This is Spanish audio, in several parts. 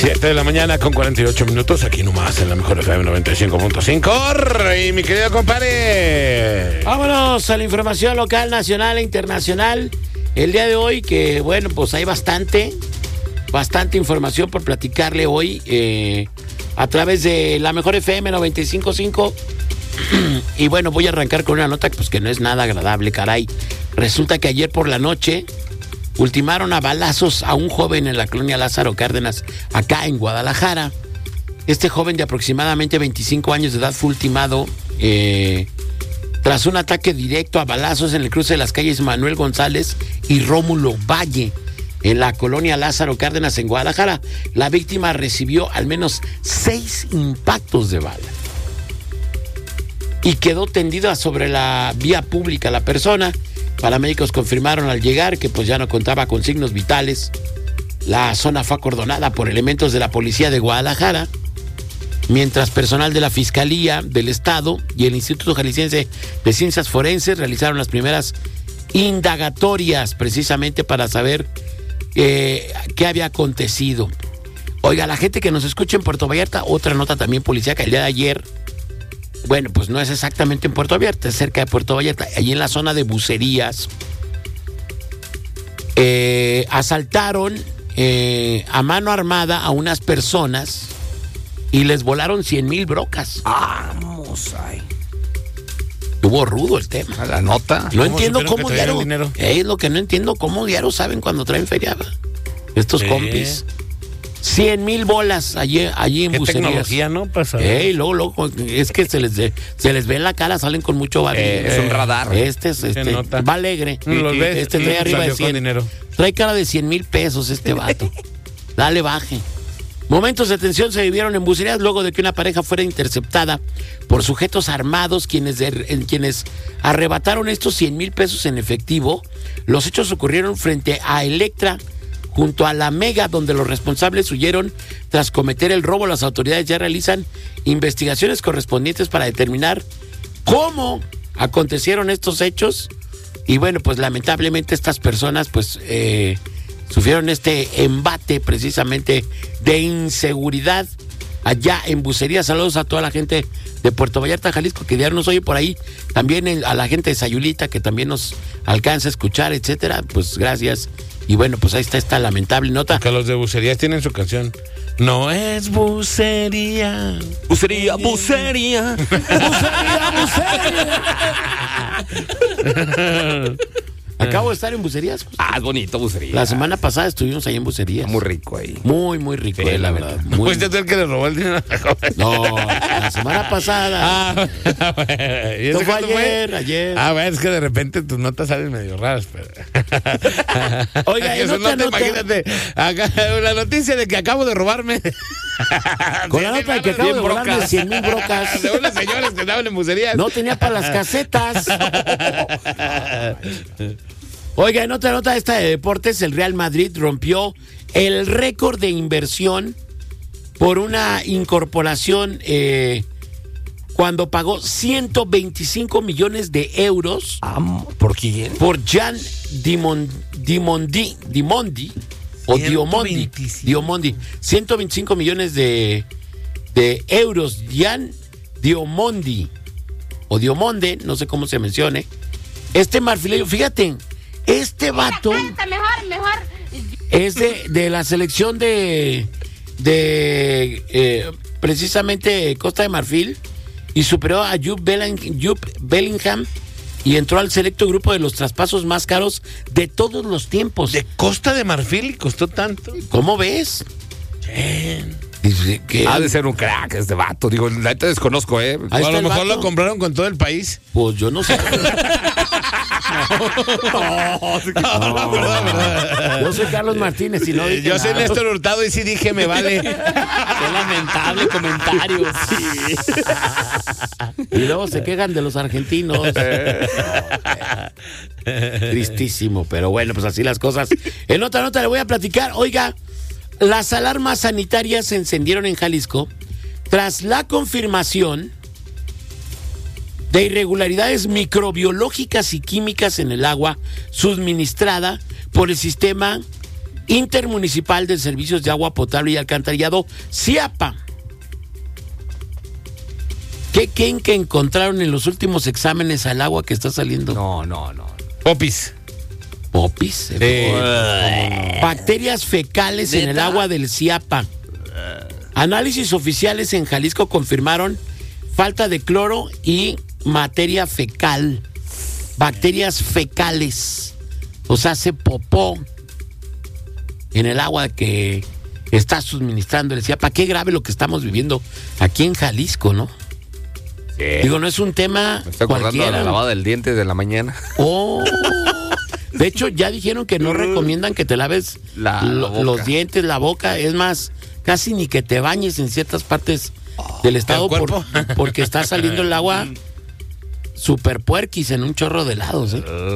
7 de la mañana con 48 minutos, aquí nomás en la mejor FM 95.5. Y mi querido compadre, vámonos a la información local, nacional e internacional. El día de hoy, que bueno, pues hay bastante información por platicarle hoy a través de la mejor FM 95.5. Y bueno, voy a arrancar con una nota pues, que no es nada agradable, caray. Resulta que ayer por la noche ultimaron a balazos a un joven en la colonia Lázaro Cárdenas, acá en Guadalajara. Este joven de aproximadamente 25 años de edad fue ultimado tras un ataque directo a balazos en el cruce de las calles Manuel González y Rómulo Valle, en la colonia Lázaro Cárdenas, en Guadalajara. La víctima recibió al menos 6 impactos de bala y quedó tendida sobre la vía pública la persona. Paramédicos confirmaron al llegar que pues ya no contaba con signos vitales. La zona fue acordonada por elementos de la policía de Guadalajara, mientras personal de la Fiscalía del Estado y el Instituto Jalisciense de Ciencias Forenses realizaron las primeras indagatorias precisamente para saber qué había acontecido. Oiga, la gente que nos escucha en Puerto Vallarta, otra nota también policíaca el día de ayer. Bueno, pues no es exactamente en Puerto Vallarta, es cerca de Puerto Vallarta, allí en la zona de Bucerías. Asaltaron a mano armada a unas personas y les volaron 100,000 brocas. Vamos ahí. Estuvo rudo el tema. A la nota. No entiendo cómo diario. Es lo que no entiendo, cómo diario saben cuando traen feriada. Estos compis. 100,000 bolas allí en ¿Qué Bucerías. tecnología, no? Pasa. Luego, es que se les ve en la cara, salen con mucho barrio. Es un radar. Va alegre. Los ves, trae arriba de 100. Dinero. Trae cara de 100,000 pesos este vato. Dale, baje. Momentos de tensión se vivieron en Bucerías luego de que una pareja fuera interceptada por sujetos armados quienes arrebataron estos 100,000 pesos en efectivo. Los hechos ocurrieron frente a Electra, junto a la Mega, donde los responsables huyeron tras cometer el robo. Las autoridades ya realizan investigaciones correspondientes para determinar cómo acontecieron estos hechos. Y bueno, pues lamentablemente estas personas pues sufrieron este embate precisamente de inseguridad allá en Bucerías. Saludos a toda la gente de Puerto Vallarta, Jalisco, que ya nos oye por ahí. También a la gente de Sayulita, que también nos alcanza a escuchar, etcétera. Pues gracias. Y bueno, pues ahí está esta lamentable nota. Que los de Bucerías tienen su canción. No es bucería. Bucería, bucería. Acabo de estar en Bucerías. Es bonito Bucería. La semana pasada estuvimos ahí en Bucerías. Muy rico ahí. Muy, muy rico, Sí, la verdad. ¿No fuiste tú el que le robó el dinero? No, la semana pasada. ¿Y Esto eso fue cuándo ayer. Bueno, es que de repente tus notas salen medio raras, pero... Oiga, eso no te imagínate. Acá, la noticia de que acabo de robarme. Con la nota de que acabo de robarme 100,000 brocas. De unos señores que estaban en Bucerías. No tenía para las casetas. Oiga, en otra nota esta de deportes, el Real Madrid rompió el récord de inversión por una incorporación cuando pagó 125 millones de euros. ¿Por quién? Por Jan Diomondi. 125 millones de euros. Jan Diomondi. O Diomonde, no sé cómo se mencione. Este marfileño, fíjate, este vato mejor. es de la selección de precisamente Costa de Marfil y superó a Jude Bellingham y entró al selecto grupo de los traspasos más caros de todos los tiempos. De Costa de Marfil y costó tanto. ¿Cómo ves? Dice que Ha de ser un crack este vato. Digo, la neta desconozco, Ahí A está lo el mejor vato. lo compraron con todo el país. Pues yo no sé. Perdón. Yo soy Carlos Martínez y no dije Yo soy nada. Néstor Hurtado y sí dije me vale. Qué lamentable comentario. Y luego se quejan de los argentinos. Tristísimo, pero bueno, pues así las cosas. En otra nota le voy a platicar. Oiga, las alarmas sanitarias se encendieron en Jalisco tras la confirmación de irregularidades microbiológicas y químicas en el agua suministrada por el sistema intermunicipal de servicios de agua potable y alcantarillado, CIAPA. ¿Qué creen que encontraron en los últimos exámenes al agua que está saliendo? No. Popis. ¿Popis? Bacterias fecales en el agua del CIAPA. Análisis oficiales en Jalisco confirmaron falta de cloro y materia fecal. Bacterias fecales. O sea, hace popó en el agua que está suministrando el CIAPA. Qué grave lo que estamos viviendo aquí en Jalisco, ¿no? Sí. Digo, no es un tema Me estoy acordando de cualquiera. la lavada del diente de la mañana. Oh. De hecho, ya dijeron que no recomiendan que te laves La boca. los dientes, la boca. Es más, casi ni que te bañes en ciertas partes del estado ¿del cuerpo? porque está saliendo el agua super puerquis en un chorro de lados.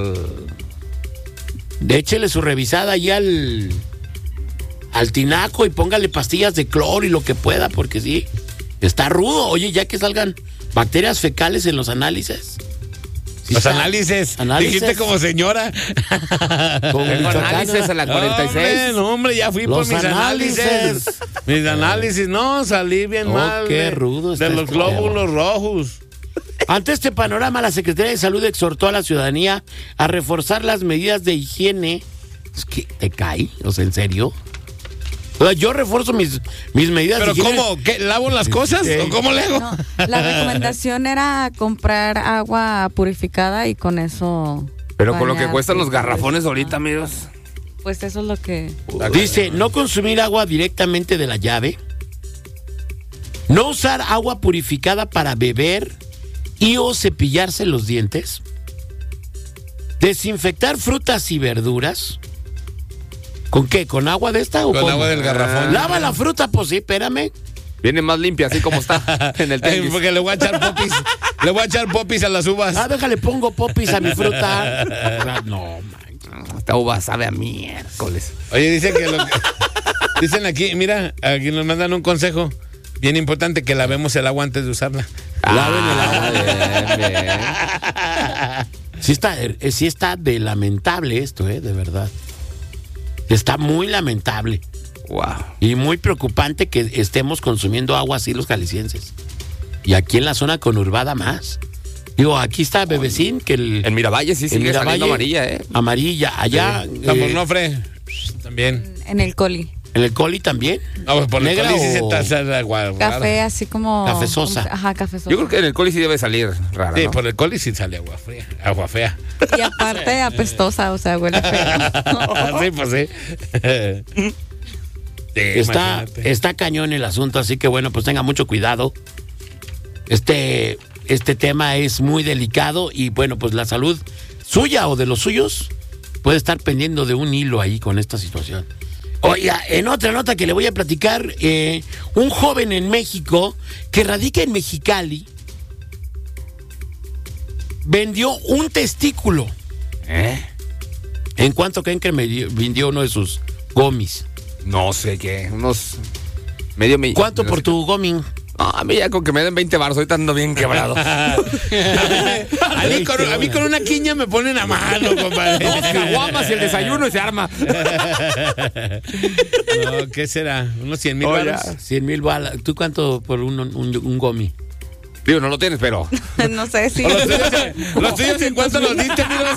Échele su revisada ahí al tinaco y póngale pastillas de cloro y lo que pueda, porque sí, está rudo. Oye, ya que salgan bacterias fecales en los análisis. Sí Los está. análisis. Análisis. Dijiste como señora. Como Tengo Michoacán, análisis a la 46. No, hombre, ya fui Los por mis análisis. Mis análisis, no, salí bien Oh, mal. qué rudo está de los este glóbulos rojos. Ante este panorama, la Secretaría de Salud exhortó a la ciudadanía a reforzar las medidas de higiene. Es que te cae, o sea, ¿en serio? O sea, yo refuerzo mis medidas ¿Pero de higiene. cómo? ¿Qué, ¿Lavo las cosas? Sí. ¿O cómo le hago? No, la recomendación era comprar agua purificada y con eso. Pero con lo que bañarte. cuestan los garrafones ahorita, amigos. Pues eso es lo que. Dice, no consumir agua directamente de la llave. No usar agua purificada para beber y o cepillarse los dientes. Desinfectar frutas y verduras. ¿Con qué? ¿Con agua de esta o Con agua del garrafón. Lava la fruta, pues sí, espérame. Viene más limpia, así como está en el Ay, tenis. porque le voy a echar popis. Le voy a echar popis a las uvas. Ah, déjale, pongo popis a mi fruta. No, man. Esta uva sabe a miércoles. Oye, dicen que dicen aquí, mira, aquí nos mandan un consejo bien importante, que lavemos el agua antes de usarla. Laven el agua. Bien, bien. Sí está de lamentable esto, de verdad. Está muy lamentable Wow. y muy preocupante que estemos consumiendo agua así los jaliscienses. Y aquí en la zona conurbada más. Digo, aquí está Bebecín, que En Miravalle sí en sigue Miravalle, saliendo amarilla, amarilla. Allá, San Onofre también. En el coli. en el Coli también. No, pues por el ¿Negra coli sí se o tasa el agua. Café así como. Cafezosa. Ajá, cafezosa. Yo creo que en el coli sí debe salir rara, Sí, ¿no? por el coli sí sale agua fría, agua fea. Y aparte apestosa, o sea, huele feo. Sí, pues sí. Sí, imagínate. Está cañón el asunto, así que bueno, pues tenga mucho cuidado. Este tema es muy delicado y bueno, pues la salud suya o de los suyos puede estar pendiendo de un hilo ahí con esta situación. Oiga, en otra nota que le voy a platicar, un joven en México que radica en Mexicali vendió un testículo. ¿En cuánto creen que vendió uno de sus gomis? No sé qué, unos medio millón. ¿Cuánto por tu gomi? No, a mí ya con que me den 20 baros, ahorita ando bien quebrado. A mí con una quiña me ponen a mano, compadre. Dos caguamas y el desayuno y se arma. No, ¿qué será? ¿Unos 100,000 Oh, baros? ya. 100,000 balas. ¿Tú cuánto por un gomi? Digo, no lo tienes, pero... No sé si. Los tuyos en cuánto los diste, amigos.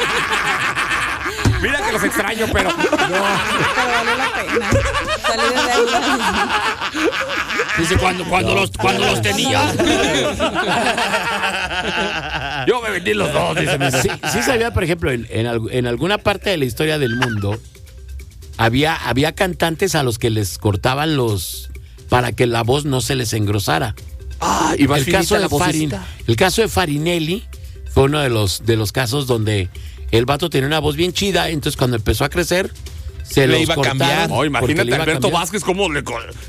Mira que los extraño, pero... Pero valió la pena. Salí de deuda. Dice, cuando los tenía. Yo me vendí los dos, dice mi Sí sabía, por ejemplo, en alguna parte de la historia del mundo había cantantes a los que les cortaban para que la voz no se les engrosara. Ah, y más El caso de Farinelli fue uno de los casos donde el vato tenía una voz bien chida, entonces cuando empezó a crecer se Le los iba a cortaron cambiar. Oh, porque imagínate le iba a a Alberto cambiar. Vázquez cómo le...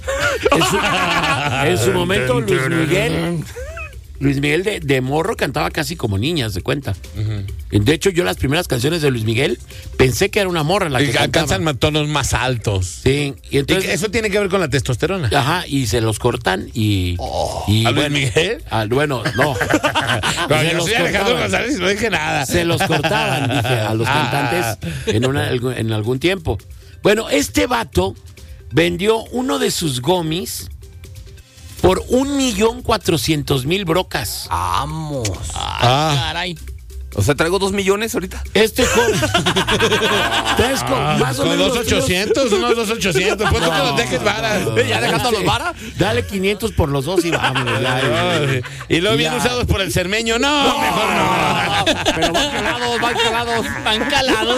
En su momento Luis Miguel de morro cantaba casi como niña, se cuenta. De hecho, yo las primeras canciones de Luis Miguel pensé que era una morra la que cantaba. Alcanzan tonos más altos. Sí, y Y entonces... que eso tiene que ver con la testosterona. Ajá, y se los cortan y ¿A Luis Miguel? Bueno, no. No, Se yo los soy Alejandro cortaban. González y no dije nada. Se los cortaban, dije, a los Ah. cantantes en algún tiempo. Bueno, este vato vendió uno de sus gomis por 1,400,000 brocas. Vamos. Caray. O sea, traigo 2 millones ahorita. Este joven. Traes más o Con menos. 2,800, unos 2,800. ¿Por qué te los dejes varas? ¿Ya dejando los varas? Dale 500 por los dos y vámonos. Y luego bien Ya. usados por el cermeño. No, mejor no. Pero van calados, van calados. Van calados.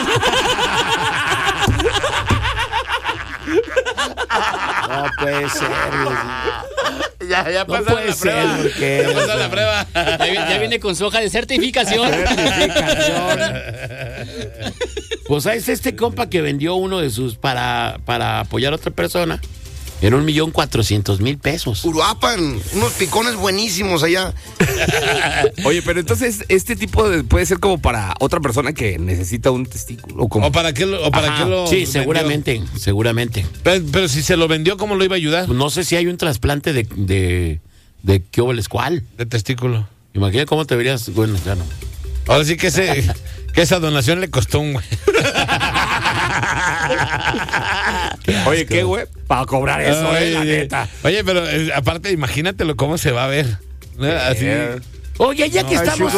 No puede ser. Ya No pasaron puede la ser, prueba. porque- Ya pasó la prueba. Ya viene con su hoja de certificación. Pues ahí es este compa que vendió uno de sus para apoyar a otra persona en 1,400,000 pesos. Uruapan, unos picones buenísimos allá. Oye, pero entonces este tipo puede ser como para otra persona que necesita un testículo. O como... ¿O para qué lo, Sí, vendió? seguramente. Pero si se lo vendió, ¿cómo lo iba a ayudar? No sé si hay un trasplante de qué óboles, ¿cuál? De testículo. Imagina cómo te verías. Bueno, ya no. Ahora sí que esa donación le costó un güey. Oye, ¿qué, güey? Para cobrar eso, la Oye, neta. Oye, pero aparte, imagínatelo cómo se va a ver. ¿No? Así. Oye, ya que estamos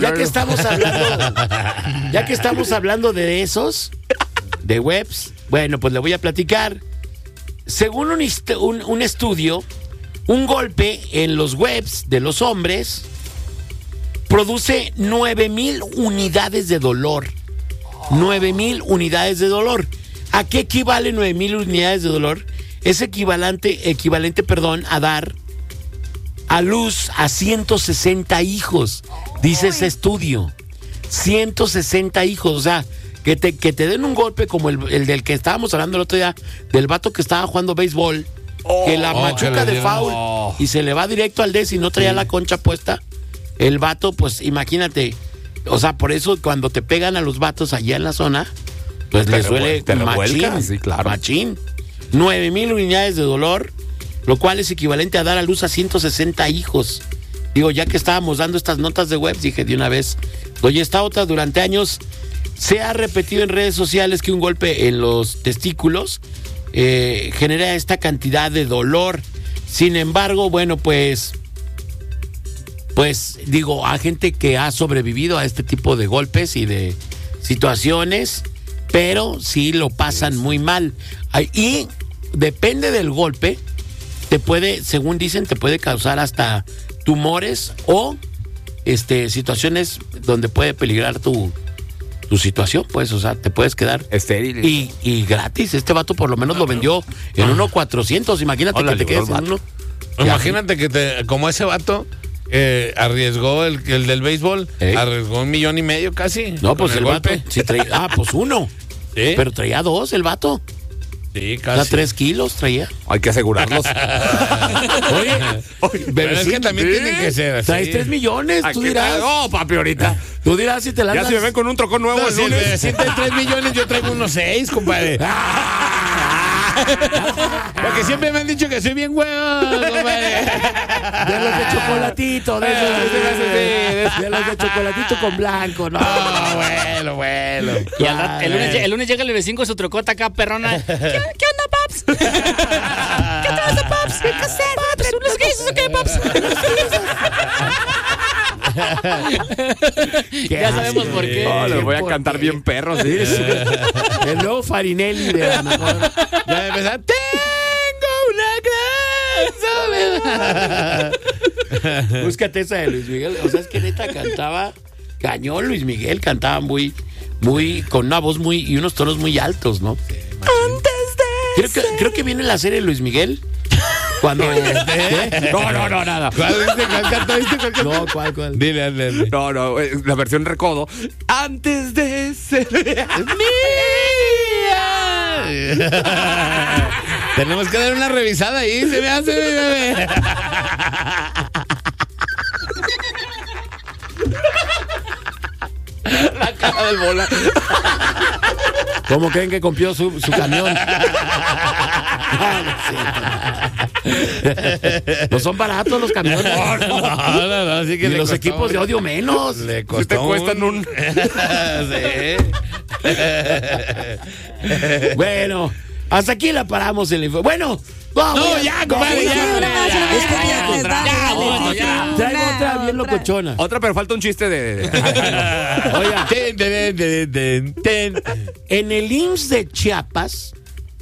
hablando de esos, de webs, bueno, pues le voy a platicar. Según un estudio, un golpe en los webs de los hombres produce 9,000 unidades de dolor. 9,000 unidades de dolor. ¿A qué equivale 9,000 unidades de dolor? Es equivalente, a dar a luz a 160 hijos, dice ese estudio. 160 hijos, o sea, que te den un golpe como el del que estábamos hablando el otro día, del vato que estaba jugando béisbol, que la machuca que le de dio. foul y se le va directo al des y no traía la concha puesta. El vato, pues imagínate, o sea, por eso cuando te pegan a los vatos allá en la zona, pues les duele te revuelcas, machín, sí, claro. machín. 9,000 unidades de dolor, lo cual es equivalente a dar a luz a 160 hijos. Digo, ya que estábamos dando estas notas de web, dije de una vez, oye, esta otra, durante años se ha repetido en redes sociales que un golpe en los testículos genera esta cantidad de dolor. Sin embargo, bueno, pues digo, hay gente que ha sobrevivido a este tipo de golpes y de situaciones, pero sí lo pasan muy mal. Y depende del golpe, según dicen, te puede causar hasta tumores o situaciones donde puede peligrar tu situación, pues, o sea, te puedes quedar Estéril. y gratis. Este vato por lo menos lo vendió en 1,400. Imagínate Hola, que te quedes el en uno. Imagínate que como ese vato arriesgó el del béisbol, arriesgó 1,5 millones casi. No, pues con el vato golpe. sí traía, pues uno. Sí. Pero traía 2 el vato. Sí, O sea, casi. 3 kilos traía. Hay que asegurarlos. Oye, Pero es que también ¿sí? tienen que ser así. traes 3 millones, tú Aquí dirás. está. No, papi, ahorita. Tú dirás si te la Ya si me ven con un trocón nuevo No, el si lunes. si trae 3 millones, yo traigo unos 6, compadre. Porque siempre me han dicho que soy bien huevón, compadre. De los de chocolatito, de los de chocolatito con blanco, ¿no? Bueno. Y el lunes llega el vecino con su trocota acá, perrona. ¿Qué onda, paps? ¿Qué onda, paps? ¿Qué hacer? ¿Paps? ¿Unos guisos o qué, paps? Ya sabemos por qué. No, les voy a ¿Por cantar qué? bien perros. ¿sí? El nuevo Farinelli de la mejor. Ya me empezar. Tengo una gran soledad. Búscate esa de Luis Miguel. O sea, es que neta cantaba cañón. Luis Miguel cantaba muy, con una voz y unos tonos muy altos, ¿no? Creo que viene la serie de Luis Miguel. Cuando. ¿Qué? No, nada. ¿Cuál cantó? No, ¿cuál? Dile. No, la versión recodo. Antes de ser Tenemos que dar una revisada ahí, se me hace, bebé. la cara del bola. ¿Cómo creen que compró su camión? No son baratos los camiones. No, así que Y le los costó- equipos de audio menos. Le Si costó te cuestan un... Sí. Bueno, hasta aquí la paramos el info. Bueno, vamos. No, ya, compadre, ya. Traigo otra bien locochona. Otra, pero falta un chiste de... Oiga, Ten, ten, ten, ten, ten. en el IMSS de Chiapas,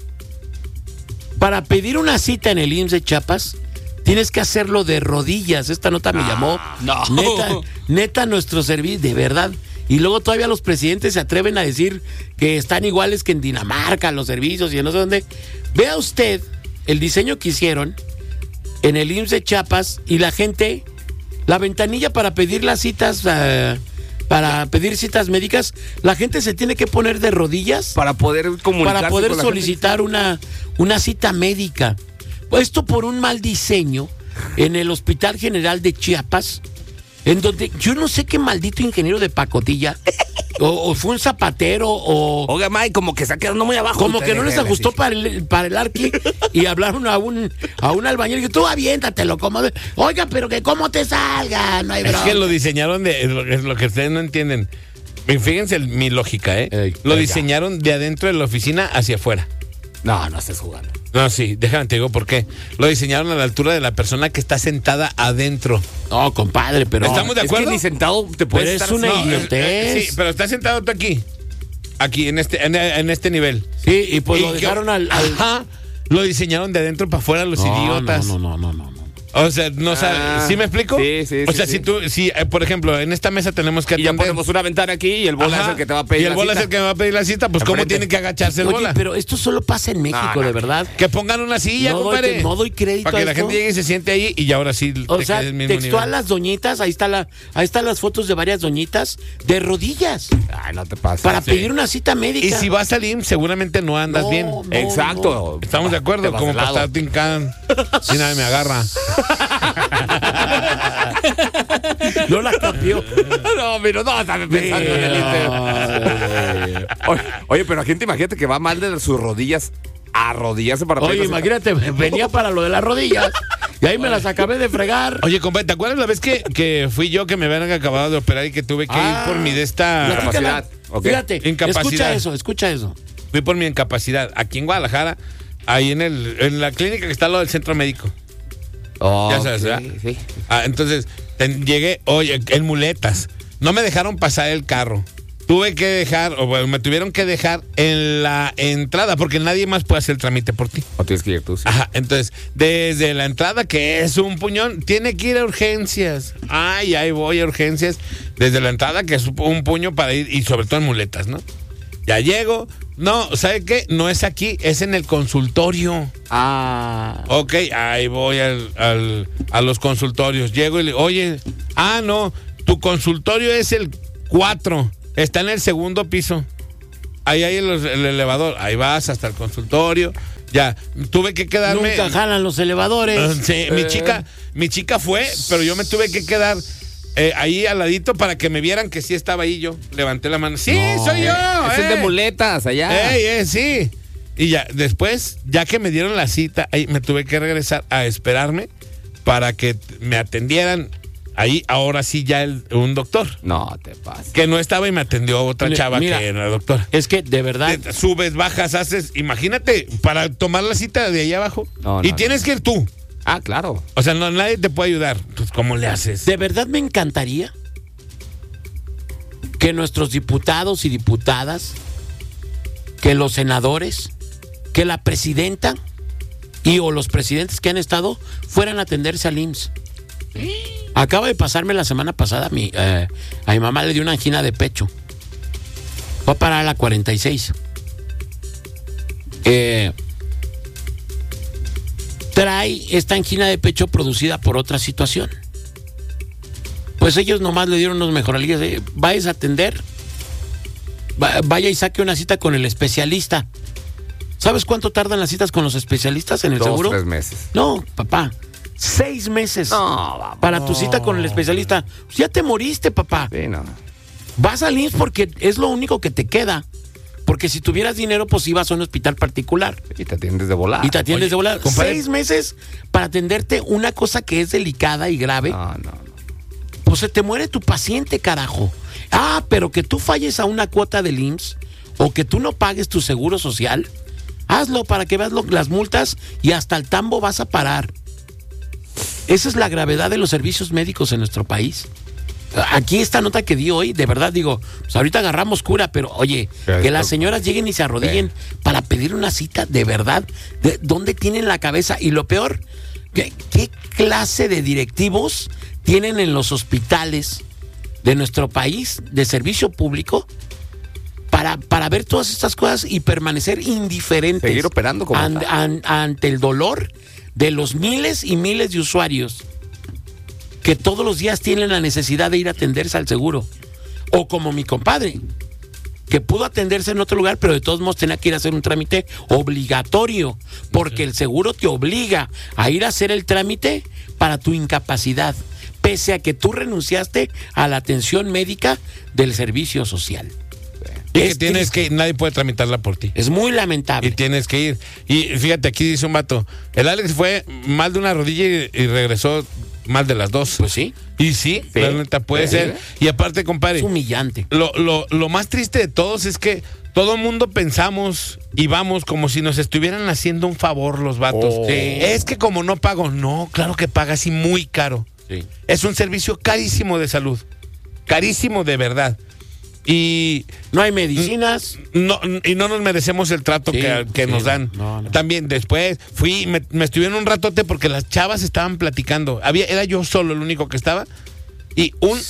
para pedir una cita en el IMSS de Chiapas, tienes que hacerlo de rodillas. Esta nota me llamó. no. Neta, nuestro servicio, de verdad. Y luego todavía los presidentes se atreven a decir que están iguales que en Dinamarca, los servicios y en no sé dónde. Vea usted el diseño que hicieron en el IMSS de Chiapas y la gente, la ventanilla para pedir las citas, para pedir citas médicas, la gente se tiene que poner de rodillas Para poder comunicarse para poder con la solicitar una cita médica. Esto por un mal diseño en el Hospital General de Chiapas, en donde yo no sé qué maldito ingeniero de pacotilla, o fue un zapatero, o Oiga, Mike, como que está quedando muy abajo. como que no les ajustó para el arqui y hablaron a un albañil y dijo, tú aviéntatelo, como oiga, pero que cómo te salga, no hay Es bronca. que lo diseñaron es lo que ustedes no entienden. Fíjense mi lógica, ¿eh? Ey, Lo ya. diseñaron de adentro de la oficina hacia afuera. No, no estés jugando. No, sí, déjame te digo por qué. Lo diseñaron a la altura de la persona que está sentada adentro. No, compadre, pero ¿Estamos de Es acuerdo? que ni sentado te Pero puedes es estar... una No, idiotez. Sí, pero está sentado tú aquí. Aquí, en este nivel. sí, y pues lo Y que- dejaron al Ajá, lo diseñaron de adentro para afuera los idiotas. No. O sea, no sabes, ¿sí me explico? Sí, sí, O sí, sea, sí. si tú, por ejemplo, en esta mesa tenemos que Y ya atender. ponemos una ventana aquí y el bola Ajá, es el que te va a pedir y el la bola cita. es el que me va a pedir la cita, pues ¿cómo Enfrente. tiene que agacharse el Oye, bola? pero esto solo pasa en México, de verdad. Que pongan una silla, No doy compadre. no doy crédito Para que a la esto. gente llegue y se siente ahí y ya ahora sí O te sea, quedes al mismo textual nivel. las doñitas, ahí están las fotos de varias doñitas de rodillas Ay, no te pases. para Sí. pedir una cita médica. Y si vas al IMSS, seguramente no andas No, bien. no, Exacto. Estamos de Te acuerdo, vas como de para lado. estar tincando. Si nadie me agarra. No la cambió. No, pero no, estás pensando en el Inter. Oye, pero gente, imagínate que va mal de sus rodillas a arrodillarse para Oye, pedir- imagínate, venía para lo de las rodillas y ahí me las acabé de fregar. Oye, compadre, ¿te acuerdas la vez que fui yo que me habían acabado de operar y que tuve que ir por mi de esta... Platícala. Incapacidad, ok. Fíjate, Incapacidad. escucha eso. Fui por mi incapacidad aquí en Guadalajara, ahí en la clínica que está al lado del centro médico. Oh, Ya sabes, sí, ¿verdad? sí. Entonces, llegué, oye, en muletas. No me dejaron pasar el carro. Tuve que dejar, o bueno, me tuvieron que dejar en la entrada, porque nadie más puede hacer el trámite por ti. O tienes que ir tú, sí. Ajá, entonces, desde la entrada, que es un puñón, tiene que ir a urgencias. Ay, ahí voy a urgencias. Desde la entrada, que es un puño para ir, y sobre todo en muletas, ¿no? Ya llego. No, ¿sabe qué? No es aquí, es en el consultorio. Ah. Ok, ahí voy a los consultorios. Llego y le digo, oye, no, tu consultorio es el 4, está en el segundo piso. Ahí hay el elevador, ahí vas hasta el consultorio. Ya, tuve que quedarme. Nunca jalan los elevadores. Sí, mi chica fue, pero yo me tuve que quedar ahí al ladito para que me vieran que sí estaba ahí yo. Levanté la mano. Sí, soy yo. Es el de muletas, allá. Sí. Y ya, después, ya que me dieron la cita, ahí me tuve que regresar a esperarme para que me atendieran. Ahí, ahora sí, ya un doctor. No te pases. Que no estaba y me atendió otra chava Mira, que era doctora. Es que, de verdad, Subes, bajas, haces. Imagínate, para tomar la cita de ahí abajo. No, y no, tienes que ir tú. Ah, claro. O sea, nadie te puede ayudar. Pues, ¿cómo le haces? de verdad me encantaría que nuestros diputados y diputadas, que los senadores, que la presidenta o los presidentes que han estado fueran a atenderse al IMSS. Acaba de pasarme la semana pasada, a mi mamá le dio una angina de pecho. Fue a parar a la 46. Trae esta angina de pecho producida por otra situación. Pues ellos nomás le dieron unos mejoralías. Vayas a atender. Vaya y saque una cita con el especialista. ¿Sabes cuánto tardan las citas con los especialistas en el 2, seguro? 3 meses. No, papá. 6 meses. No, vamos. Para tu cita con el especialista. Ya te moriste, papá. Sí, no. Vas al IMSS porque es lo único que te queda. Porque si tuvieras dinero, pues ibas a un hospital particular. Y te atiendes de volada. Y te atiendes de volada. compadre. 6 meses para atenderte una cosa que es delicada y grave. No. Pues se te muere tu paciente, carajo. Pero que tú falles a una cuota del IMSS o que tú no pagues tu seguro social, hazlo para que veas las multas y hasta el tambo vas a parar. Esa es la gravedad de los servicios médicos en nuestro país. Aquí esta nota que di hoy, de verdad digo, pues ahorita agarramos cura, pero oye, que las señoras lleguen y se arrodillen para pedir una cita, de verdad, ¿de dónde tienen la cabeza? Y lo peor, ¿qué clase de directivos tienen en los hospitales de nuestro país de servicio público para ver todas estas cosas y permanecer indiferentes? Seguir operando como ante el dolor de los miles y miles de usuarios que todos los días tienen la necesidad de ir a atenderse al seguro. O como mi compadre, que pudo atenderse en otro lugar, pero de todos modos tenía que ir a hacer un trámite obligatorio, porque el seguro te obliga a ir a hacer el trámite para tu incapacidad, pese a que tú renunciaste a la atención médica del servicio social. Y que tienes que ir, nadie puede tramitarla por ti. Es muy lamentable. Y tienes que ir. Y fíjate, aquí dice un vato, el Alex fue mal de una rodilla y regresó mal de las dos. Pues sí. Y sí, la neta puede ser. Y aparte, compadre, Es humillante. lo más triste de todos es que todo el mundo pensamos y vamos como si nos estuvieran haciendo un favor los vatos. Oh. Es que como no pago, no, claro que pagas y muy caro. Sí. Es un servicio carísimo de salud. Carísimo de verdad. Y No hay medicinas. no nos merecemos el trato Sí, que sí, nos dan. no. También después me estuvieron un ratote porque las chavas estaban platicando. Era yo solo el único que estaba. Y un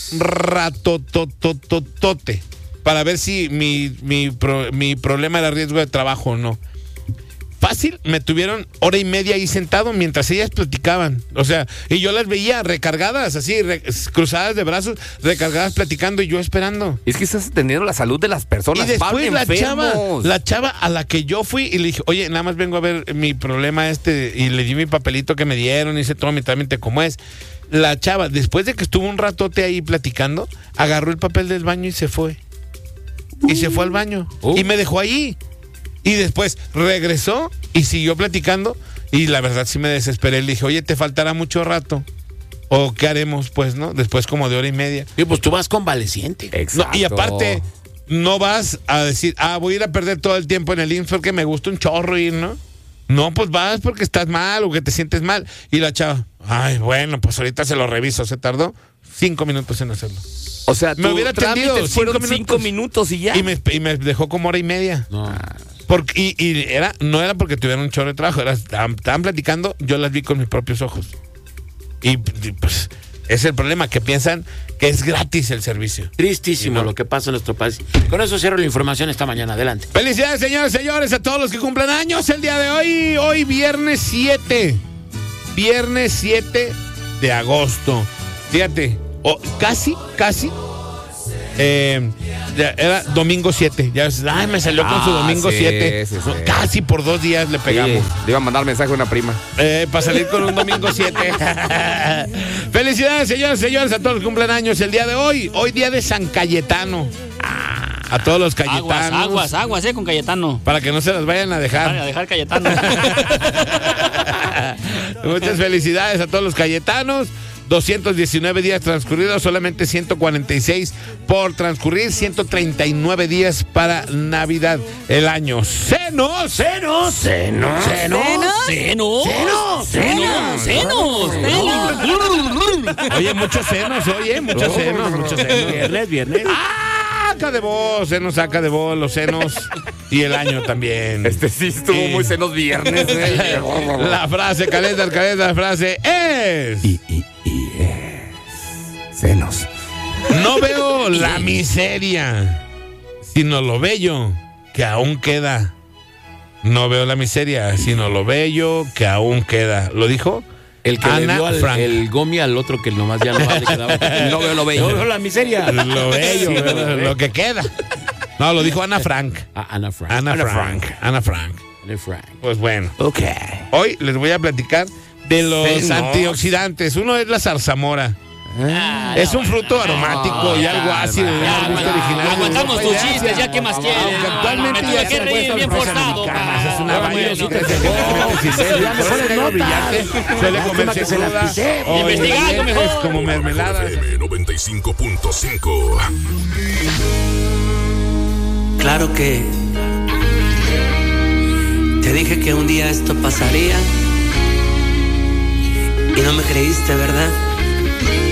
ratotototote para ver si mi problema era riesgo de trabajo o no. Fácil, me tuvieron hora y media ahí sentado mientras ellas platicaban. O sea, y yo las veía recargadas, así, cruzadas de brazos, recargadas platicando y yo esperando. Es que estás atendiendo la salud de las personas. Y después Van enfermos. la chava a la que yo fui y le dije, oye, nada más vengo a ver mi problema y le di mi papelito que me dieron, hice todo mi trámite como es. La chava, después de que estuvo un ratote ahí platicando, agarró el papel del baño y se fue. Y se fue al baño. Y me dejó ahí. Y después regresó y siguió platicando. Y la verdad sí me desesperé. Le dije, oye, ¿te faltará mucho rato? ¿O qué haremos, pues, no? Después como de hora y media. Y pues tú vas convaleciente. No, Exacto. y aparte, no vas a decir, voy a ir a perder todo el tiempo en el IMSS porque me gusta un chorro ir, ¿no? No, pues vas porque estás mal o que te sientes mal. Y la chava, bueno, pues ahorita se lo reviso. Se tardó 5 minutos en hacerlo. O sea, Me hubiera atendido trámites fueron 5 5 minutos y ya. Y me dejó como hora y media. No. Porque, no era porque tuvieran un chorro de trabajo, estaban platicando, yo las vi con mis propios ojos. Y pues es el problema, que piensan que es gratis el servicio. Tristísimo Y no. lo que pasa en nuestro país. Con eso cierro la información esta mañana. Adelante. Felicidades, señores, señores, a todos los que cumplen años el día de hoy. Hoy viernes 7. Viernes 7 de agosto. Fíjate, casi. Era domingo 7. Ya ves, me salió con su domingo 7. sí. No, casi por 2 días le pegamos. Sí, le iba a mandar mensaje a una prima. Para salir con un domingo 7. Felicidades, señores, señores, a todos los que cumplen años el día de hoy. Hoy día de San Cayetano. A todos los cayetanos. Aguas, con Cayetano. Para que no se las vayan a Para dejar. dejar Cayetano. Muchas felicidades a todos los cayetanos. 219 días transcurridos, solamente 146 por transcurrir, 139 días para Navidad. El año. ¡Senos! Oye, muchos senos, muchos senos. Viernes. Saca de voz, senos saca de voz, los senos y el año también. Sí estuvo muy senos viernes. La frase, caleta, la frase es... Senos. No veo la miseria, sino lo bello que aún queda. No veo la miseria, sino lo bello que aún queda. ¿Lo dijo? El que Ana le dio Frank. el gomi al otro que nomás ya no le quedaba. No veo lo bello. No veo la miseria. Lo bello, lo que queda. No, lo dijo Ana Frank. Ana Frank. Ana Frank. Ana Frank. Pues bueno. Ok. Hoy les voy a platicar de los Senos. antioxidantes. Uno es la zarzamora. Es un fruto aromático y algo ácido. Ya, un gusto original. aguantamos tus chistes, ya que más quieres. Aunque actualmente Me tuve ya que se reír bien forzado. Es una vaina. Suele comerse cruda. Investigando mejor. Es como mermelada. FM 95.5. Claro que te dije que un día esto pasaría y no me creíste, ¿verdad?